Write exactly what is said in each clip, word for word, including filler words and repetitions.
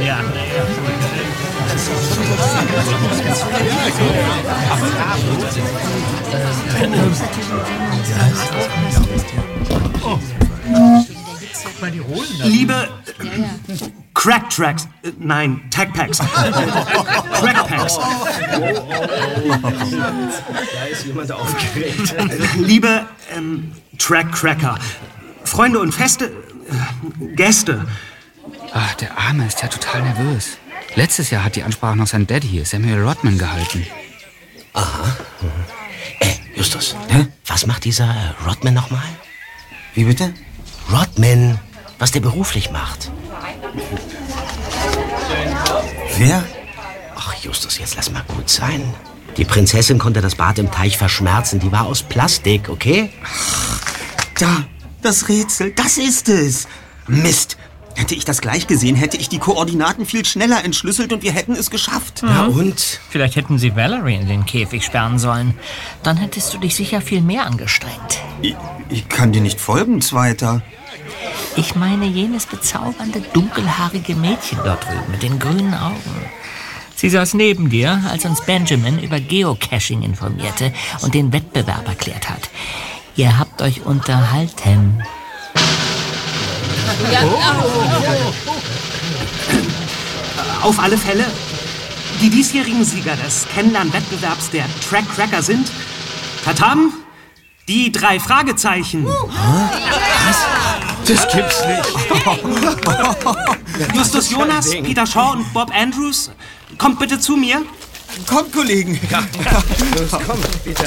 ja. Liebe äh, Crack Tracks, äh, nein, Tag Packs. Crack Packs. Da ist jemand aufgeregt. Liebe ähm, Track Cracker, Freunde und feste äh, Gäste. Ach, der Arme ist ja total nervös. Letztes Jahr hat die Ansprache noch sein Daddy, Samuel Rodman, gehalten. Aha. Äh, Justus, hä? Was macht dieser äh, Rodman nochmal? Wie bitte? Rodman, was der beruflich macht. Wer? Ach, Justus, jetzt lass mal gut sein. Die Prinzessin konnte das Bad im Teich verschmerzen. Die war aus Plastik, okay? Da, das Rätsel, das ist es. Mist. Hätte ich das gleich gesehen, hätte ich die Koordinaten viel schneller entschlüsselt und wir hätten es geschafft. Ja, und? Vielleicht hätten sie Valerie in den Käfig sperren sollen. Dann hättest du dich sicher viel mehr angestrengt. Ich, ich kann dir nicht folgen, Zweiter. Ich meine jenes bezaubernde, dunkelhaarige Mädchen dort drüben mit den grünen Augen. Sie saß neben dir, als uns Benjamin über Geocaching informierte und den Wettbewerb erklärt hat. Ihr habt euch unterhalten. Ja, auf alle Fälle, die diesjährigen Sieger des Kennenlern-Wettbewerbs der Track Cracker sind Tatam, die drei Fragezeichen. Was? Das gibt's nicht. Justus Jonas, Peter Shaw und Bob Andrews, kommt bitte zu mir. Kommt, Kollegen. Ja, los, komm, Peter.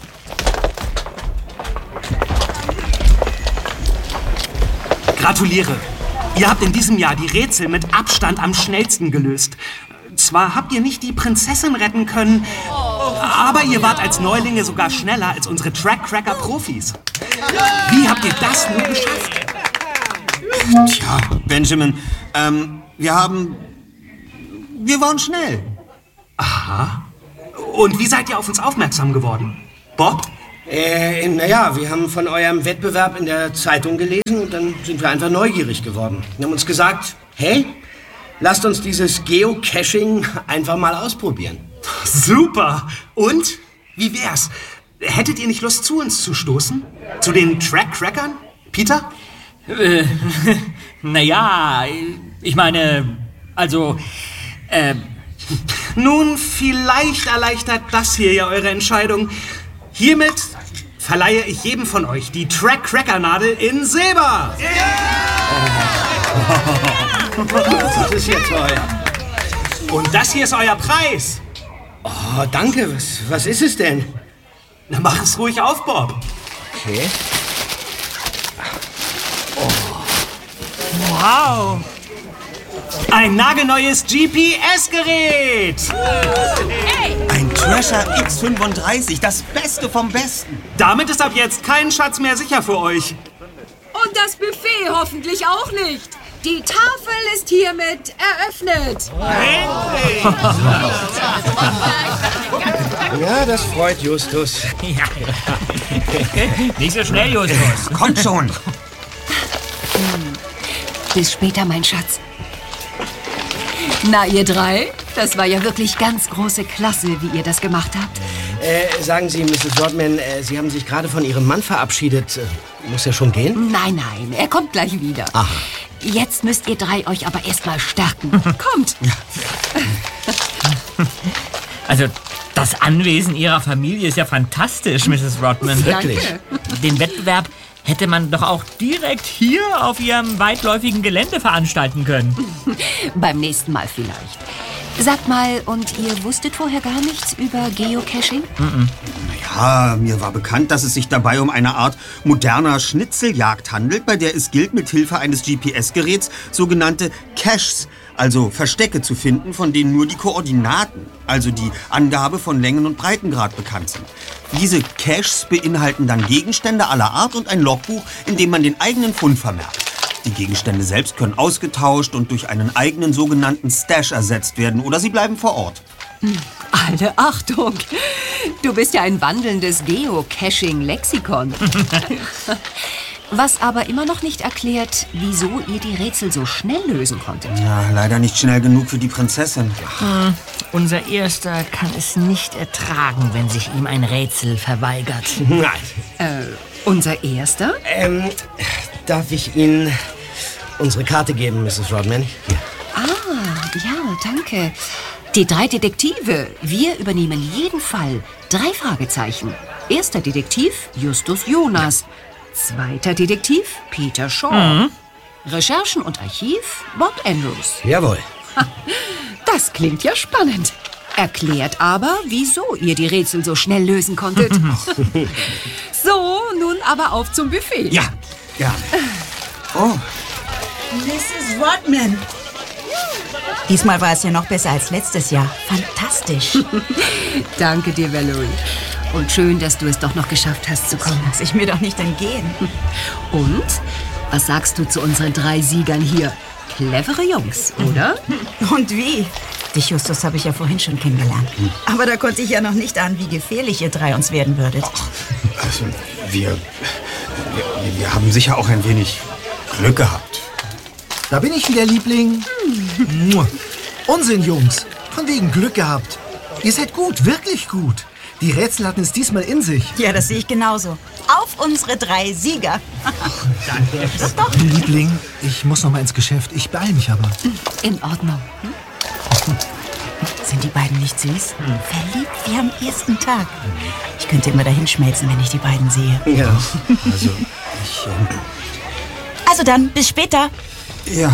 Gratuliere. Ihr habt in diesem Jahr die Rätsel mit Abstand am schnellsten gelöst. Zwar habt ihr nicht die Prinzessin retten können, aber ihr wart als Neulinge sogar schneller als unsere Track-Cracker-Profis. Wie habt ihr das nur geschafft? Tja, Benjamin, ähm, wir haben... Wir waren schnell. Aha. Und wie seid ihr auf uns aufmerksam geworden? Bob? Äh, naja, wir haben von eurem Wettbewerb in der Zeitung gelesen und dann sind wir einfach neugierig geworden. Wir haben uns gesagt, hey, lasst uns dieses Geocaching einfach mal ausprobieren. Super! Und? Wie wär's? Hättet ihr nicht Lust, zu uns zu stoßen? Zu den Track-Crackern? Peter? Äh, naja, ich meine, also, äh... Nun, vielleicht erleichtert das hier ja eure Entscheidung. Hiermit verleihe ich jedem von euch die Track-Cracker-Nadel in Silber. Oh, das ist ja toll. Und das hier ist euer Preis. Oh, danke. Was, was ist es denn? Na, mach es ruhig auf, Bob. Okay. Oh. Wow. Ein nagelneues G P S-Gerät! Ein Treasure X fünfunddreißig, das Beste vom Besten. Damit ist ab jetzt kein Schatz mehr sicher für euch. Und das Buffet hoffentlich auch nicht. Die Tafel ist hiermit eröffnet. Ja, das freut Justus. Ja. Nicht so schnell, Justus. Kommt schon. Bis später, mein Schatz. Na, ihr drei, das war ja wirklich ganz große Klasse, wie ihr das gemacht habt. Äh, sagen Sie, Misses Rodman, äh, Sie haben sich gerade von Ihrem Mann verabschiedet. Äh, muss er schon gehen? Nein, nein, er kommt gleich wieder. Aha. Jetzt müsst ihr drei euch aber erstmal stärken. Kommt! Also, das Anwesen Ihrer Familie ist ja fantastisch, Misses Rodman. Wirklich? Danke. Den Wettbewerb hätte man doch auch direkt hier auf Ihrem weitläufigen Gelände veranstalten können. Beim nächsten Mal vielleicht. Sagt mal, und ihr wusstet vorher gar nichts über Geocaching? Mm-mm. Naja, mir war bekannt, dass es sich dabei um eine Art moderner Schnitzeljagd handelt, bei der es gilt, mit Hilfe eines G P S-Geräts sogenannte Caches, also Verstecke zu finden, von denen nur die Koordinaten, also die Angabe von Längen- und Breitengrad bekannt sind. Diese Caches beinhalten dann Gegenstände aller Art und ein Logbuch, in dem man den eigenen Fund vermerkt. Die Gegenstände selbst können ausgetauscht und durch einen eigenen sogenannten Stash ersetzt werden oder sie bleiben vor Ort. Alle Achtung! Du bist ja ein wandelndes Geocaching-Lexikon. Was aber immer noch nicht erklärt, wieso ihr die Rätsel so schnell lösen konntet. Ja, leider nicht schnell genug für die Prinzessin. Hm, unser Erster kann es nicht ertragen, wenn sich ihm ein Rätsel verweigert. Nein. Äh, unser Erster? Ähm, darf ich Ihnen unsere Karte geben, Misses Rodman? Hier. Ah, ja, danke. Die drei Detektive. Wir übernehmen jeden Fall. Drei Fragezeichen. Erster Detektiv, Justus Jonas. Zweiter Detektiv, Peter Shaw. Mhm. Recherchen und Archiv, Bob Andrews. Jawohl. Das klingt ja spannend. Erklärt aber, wieso ihr die Rätsel so schnell lösen konntet. So, nun aber auf zum Buffet. Ja, ja. Oh. Misses Rodman. Diesmal war es ja noch besser als letztes Jahr. Fantastisch. Danke dir, Valerie. Und schön, dass du es doch noch geschafft hast zu kommen. Das lass ich mir doch nicht entgehen. Und? Was sagst du zu unseren drei Siegern hier? Clevere Jungs, oder? Und wie? Dich, Justus, habe ich ja vorhin schon kennengelernt. Aber da konnte ich ja noch nicht ahnen, wie gefährlich ihr drei uns werden würdet. Also, wir, wir, wir haben sicher auch ein wenig Glück gehabt. Da bin ich wieder, Liebling. Hm. Unsinn, Jungs. Von wegen Glück gehabt. Ihr seid gut, wirklich gut. Die Rätsel hatten es diesmal in sich. Ja, das sehe ich genauso. Auf unsere drei Sieger. Danke. Doch, doch. Liebling, ich muss noch mal ins Geschäft. Ich beeil mich aber. In Ordnung. Hm? Sind die beiden nicht süß? Hm. Verliebt wie am ersten Tag. Ich könnte immer dahin schmelzen, wenn ich die beiden sehe. Ja, also ich... Ähm also dann, bis später. Ja.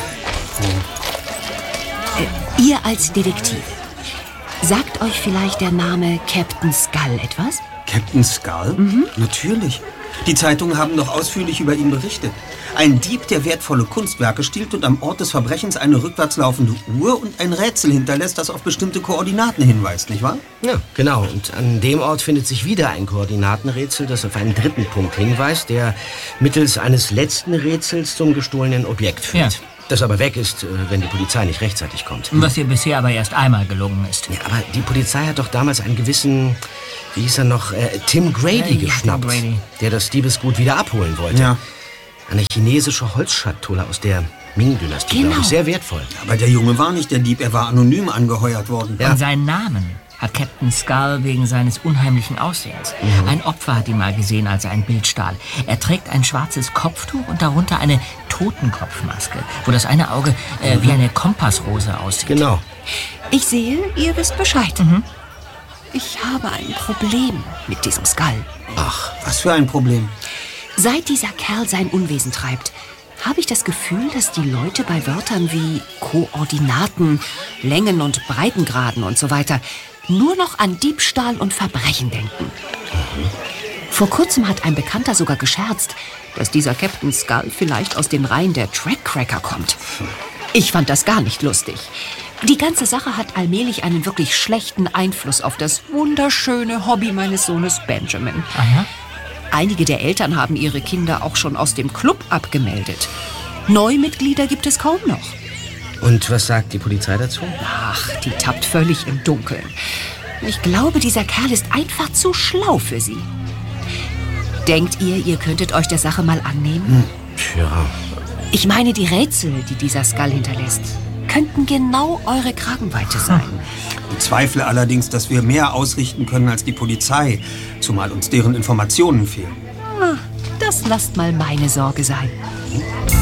Äh, ihr als Detektiv. Sagt euch vielleicht der Name Captain Skull etwas? Captain Skull? Mhm. Natürlich. Die Zeitungen haben noch ausführlich über ihn berichtet. Ein Dieb, der wertvolle Kunstwerke stiehlt und am Ort des Verbrechens eine rückwärts laufende Uhr und ein Rätsel hinterlässt, das auf bestimmte Koordinaten hinweist, nicht wahr? Ja, genau. Und an dem Ort findet sich wieder ein Koordinatenrätsel, das auf einen dritten Punkt hinweist, der mittels eines letzten Rätsels zum gestohlenen Objekt führt. Ja. Das aber weg ist, wenn die Polizei nicht rechtzeitig kommt. Was ihr bisher aber erst einmal gelungen ist. Ja, aber die Polizei hat doch damals einen gewissen, wie hieß er noch, äh, Tim Grady ja, geschnappt, ja, Tim Grady. Der das Diebesgut wieder abholen wollte. Ja. Eine chinesische Holzschatulle aus der Ming-Dynastie, genau. Glaube ich, sehr wertvoll. Aber der Junge war nicht der Dieb, er war anonym angeheuert worden. Ja. Und seinen Namen hat Captain Skull wegen seines unheimlichen Aussehens. Mhm. Ein Opfer hat ihn mal gesehen, als er ein Bild stahl. Er trägt ein schwarzes Kopftuch und darunter eine Totenkopfmaske, wo das eine Auge äh, mhm. wie eine Kompassrose aussieht. Genau. Ich sehe, ihr wisst Bescheid. Mhm. Ich habe ein Problem mit diesem Skull. Ach, was für ein Problem? Seit dieser Kerl sein Unwesen treibt, habe ich das Gefühl, dass die Leute bei Wörtern wie Koordinaten, Längen- und Breitengraden und so weiter nur noch an Diebstahl und Verbrechen denken. Mhm. Vor kurzem hat ein Bekannter sogar gescherzt, dass dieser Captain Skull vielleicht aus den Reihen der Trackcracker kommt. Ich fand das gar nicht lustig. Die ganze Sache hat allmählich einen wirklich schlechten Einfluss auf das wunderschöne Hobby meines Sohnes Benjamin. Aha. Einige der Eltern haben ihre Kinder auch schon aus dem Club abgemeldet. Neumitglieder gibt es kaum noch. Und was sagt die Polizei dazu? Ach, die tappt völlig im Dunkeln. Ich glaube, dieser Kerl ist einfach zu schlau für sie. Denkt ihr, ihr könntet euch der Sache mal annehmen? Hm, ja. Ich meine, die Rätsel, die dieser Skull hinterlässt, könnten genau eure Kragenweite sein. Ich bezweifle allerdings, dass wir mehr ausrichten können als die Polizei, zumal uns deren Informationen fehlen. Das lasst mal meine Sorge sein.